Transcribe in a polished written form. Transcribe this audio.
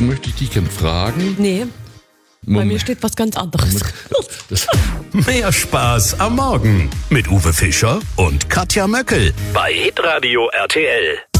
deswegen möchte ich dich gerne fragen. Nee, bei mir steht was ganz anderes. Mehr Spaß am Morgen mit Uwe Fischer und Katja Möckel bei Hitradio RTL.